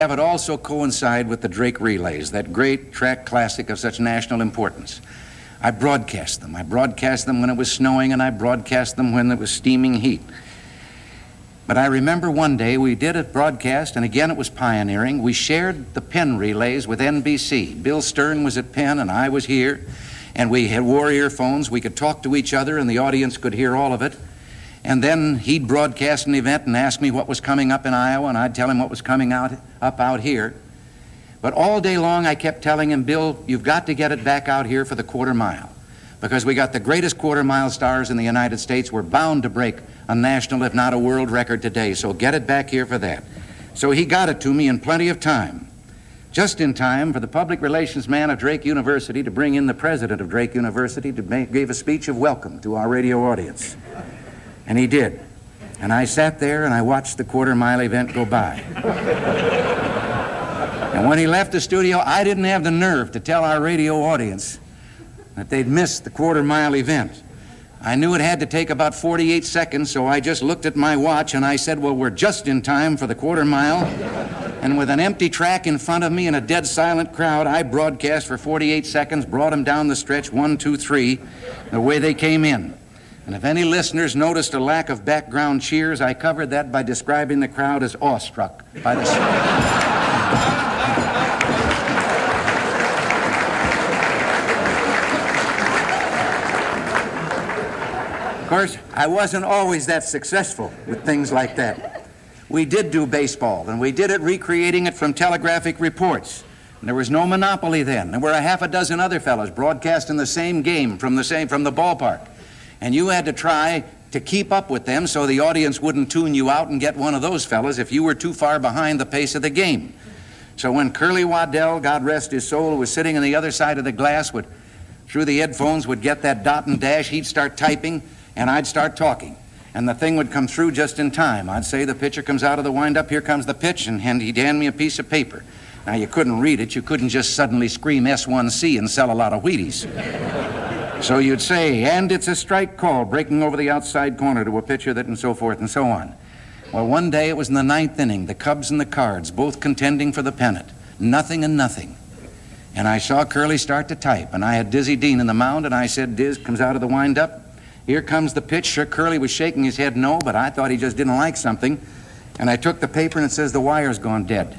have it also coincide with the Drake Relays, that great track classic of such national importance. I broadcast them. I broadcast them when it was snowing, and I broadcast them when it was steaming heat. But I remember one day we did a broadcast, and again it was pioneering. We shared the Penn Relays with NBC. Bill Stern was at Penn, and I was here, and we had wore earphones. We could talk to each other, and the audience could hear all of it. And then he'd broadcast an event and ask me what was coming up in Iowa, and I'd tell him what was coming up out here. But all day long I kept telling him, Bill, you've got to get it back out here for the quarter mile, because we got the greatest quarter mile stars in the United States. We're bound to break a national, if not a world record today, so get it back here for that. So he got it to me in plenty of time, just in time for the public relations man of Drake University to bring in the president of Drake University to give a speech of welcome to our radio audience. And he did. And I sat there and I watched the quarter mile event go by. And when he left the studio, I didn't have the nerve to tell our radio audience that they'd missed the quarter mile event. I knew it had to take about 48 seconds, so I just looked at my watch and I said, well, we're just in time for the quarter mile. And with an empty track in front of me and a dead silent crowd, I broadcast for 48 seconds, brought them down the stretch, 1, 2, 3, the way they came in. And if any listeners noticed a lack of background cheers, I covered that by describing the crowd as awestruck by the Of course, I wasn't always that successful with things like that. We did do baseball, and we did it recreating it from telegraphic reports. And there was no monopoly then. There were a half a dozen other fellows broadcasting the same game from the ballpark. And you had to try to keep up with them so the audience wouldn't tune you out and get one of those fellas if you were too far behind the pace of the game. So when Curly Waddell, God rest his soul, was sitting on the other side of the glass, through the headphones, would get that dot and dash, he'd start typing, and I'd start talking. And the thing would come through just in time. I'd say the pitcher comes out of the windup, here comes the pitch, and he'd hand me a piece of paper. Now, you couldn't read it. You couldn't just suddenly scream S1C and sell a lot of Wheaties. So you'd say, and it's a strike call, breaking over the outside corner to a pitcher that, and so forth and so on. Well, one day it was in the 9th inning, the Cubs and the Cards, both contending for the pennant. Nothing and nothing. And I saw Curly start to type, and I had Dizzy Dean in the mound, and I said, Diz comes out of the windup. Here comes the pitch. Sure, Curly was shaking his head no, but I thought he just didn't like something. And I took the paper, and it says, the wire's gone dead.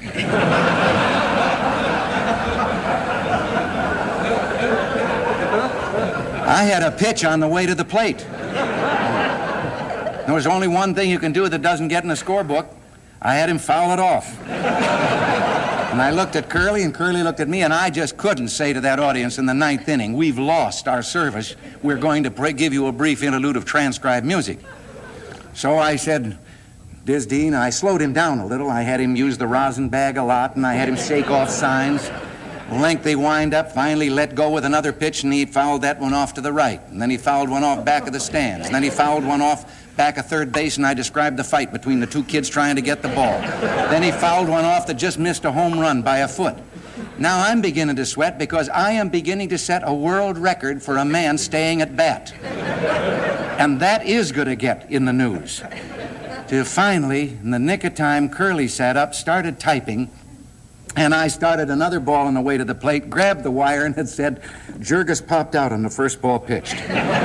I had a pitch on the way to the plate. There was only one thing you can do that doesn't get in the scorebook. I had him foul it off. And I looked at Curly, and Curly looked at me, and I just couldn't say to that audience in the 9th inning, we've lost our service. We're going to give you a brief interlude of transcribed music. So I said, Diz Dean, I slowed him down a little. I had him use the rosin bag a lot, and I had him shake off signs. Lengthy wind-up, finally let go with another pitch, and he fouled that one off to the right. And then he fouled one off back of the stands. And then he fouled one off back of third base, and I described the fight between the two kids trying to get the ball. Then he fouled one off that just missed a home run by a foot. Now I'm beginning to sweat because I am beginning to set a world record for a man staying at bat. And that is going to get in the news. Till finally, in the nick of time, Curly sat up, started typing, and I started another ball on the way to the plate, grabbed the wire, and it said, Jurgis popped out on the first ball pitched.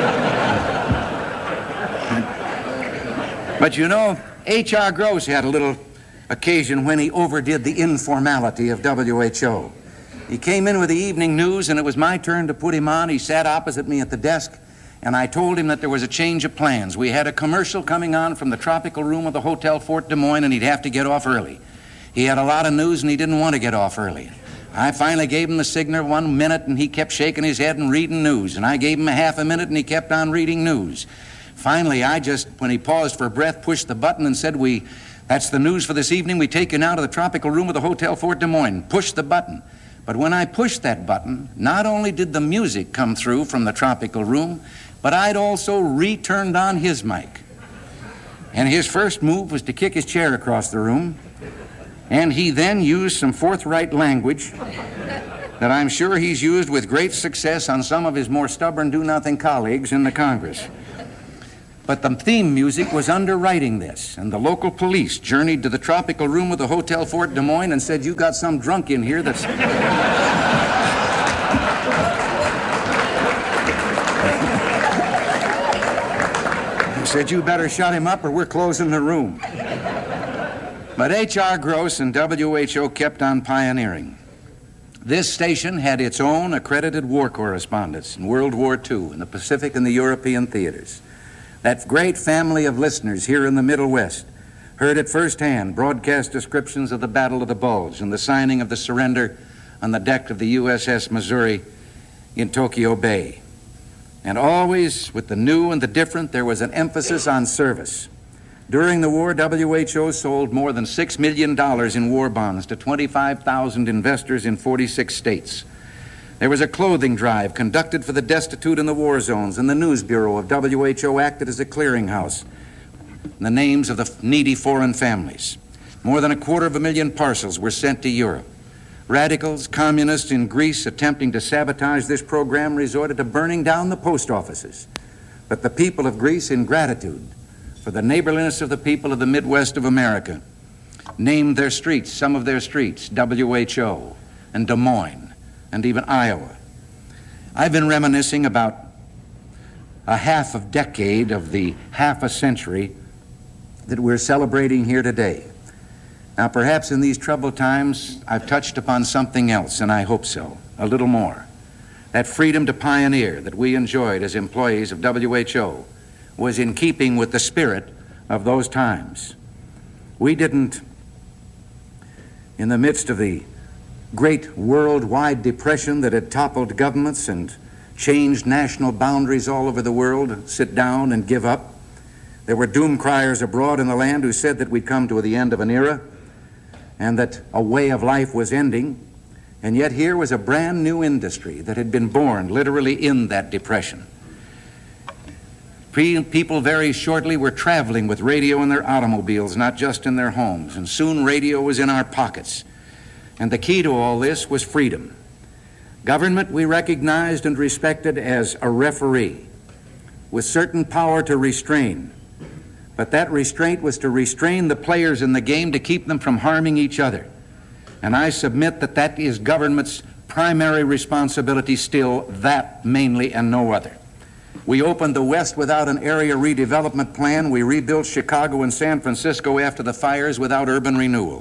But you know, H.R. Gross had a little occasion when he overdid the informality of WHO. He came in with the evening news, and it was my turn to put him on. He sat opposite me at the desk, and I told him that there was a change of plans. We had a commercial coming on from the tropical room of the Hotel Fort Des Moines, and he'd have to get off early. He had a lot of news, and he didn't want to get off early. I finally gave him the signal 1 minute, and he kept shaking his head and reading news. And I gave him a half a minute, and he kept on reading news. Finally, I just, when he paused for breath, pushed the button and said, that's the news for this evening. We take you now to the tropical room of the Hotel Fort Des Moines. Push the button. But when I pushed that button, not only did the music come through from the tropical room, but I'd also returned on his mic. And his first move was to kick his chair across the room. And he then used some forthright language that I'm sure he's used with great success on some of his more stubborn do-nothing colleagues in the Congress. But the theme music was underwriting this, and the local police journeyed to the tropical room of the Hotel Fort Des Moines and said, "You got some drunk in here that's..." He said, "You better shut him up or we're closing the room." But H.R. Gross and WHO kept on pioneering. This station had its own accredited war correspondents in World War II, in the Pacific and the European theaters. That great family of listeners here in the Middle West heard at firsthand broadcast descriptions of the Battle of the Bulge and the signing of the surrender on the deck of the USS Missouri in Tokyo Bay. And always, with the new and the different, there was an emphasis on service. During the war, WHO sold more than $6 million in war bonds to 25,000 investors in 46 states. There was a clothing drive conducted for the destitute in the war zones, and the News Bureau of WHO acted as a clearinghouse in the names of the needy foreign families. More than 250,000 parcels were sent to Europe. Radicals, communists in Greece attempting to sabotage this program resorted to burning down the post offices. But the people of Greece, in gratitude for the neighborliness of the people of the Midwest of America, named their streets, some of their streets, WHO and Des Moines and even Iowa. I've been reminiscing about a half a decade of the half a century that we're celebrating here today. Now, perhaps in these troubled times, I've touched upon something else, and I hope so, a little more. That freedom to pioneer that we enjoyed as employees of WHO was in keeping with the spirit of those times. We didn't, in the midst of the great worldwide depression that had toppled governments and changed national boundaries all over the world, sit down and give up. There were doom criers abroad in the land who said that we'd come to the end of an era and that a way of life was ending. And yet here was a brand new industry that had been born literally in that depression. People very shortly were traveling with radio in their automobiles, not just in their homes, and soon radio was in our pockets. And the key to all this was freedom. Government we recognized and respected as a referee with certain power to restrain. But that restraint was to restrain the players in the game to keep them from harming each other. And I submit that that is government's primary responsibility still, that mainly and no other. We opened the West without an area redevelopment plan. We rebuilt Chicago and San Francisco after the fires without urban renewal.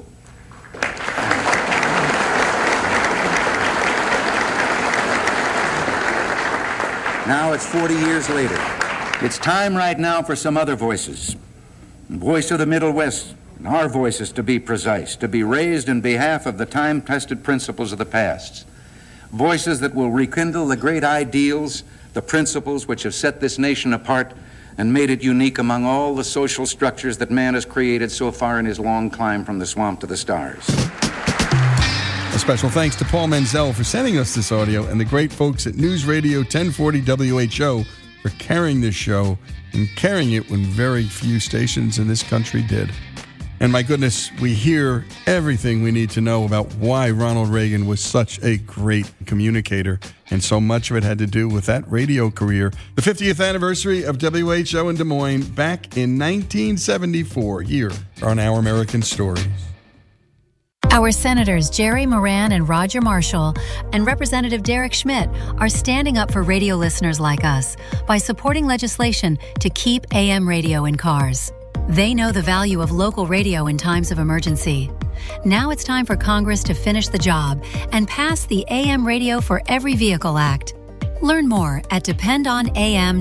Now it's 40 years later. It's time right now for some other voices. The voice of the Middle West, and our voices to be precise, to be raised in behalf of the time-tested principles of the past. Voices that will rekindle the great ideals, the principles which have set this nation apart and made it unique among all the social structures that man has created so far in his long climb from the swamp to the stars. A special thanks to Paul Menzel for sending us this audio and the great folks at News Radio 1040 WHO for carrying this show and carrying it when very few stations in this country did. And my goodness, we hear everything we need to know about why Ronald Reagan was such a great communicator, and so much of it had to do with that radio career. The 50th anniversary of WHO in Des Moines back in 1974 here on Our American Stories. Our Senators Jerry Moran and Roger Marshall and Representative Derek Schmidt are standing up for radio listeners like us by supporting legislation to keep AM radio in cars. They know the value of local radio in times of emergency. Now it's time for Congress to finish the job and pass the AM Radio for Every Vehicle Act. Learn more at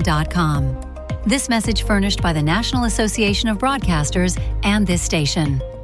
dependonam.com. This message furnished by the National Association of Broadcasters and this station.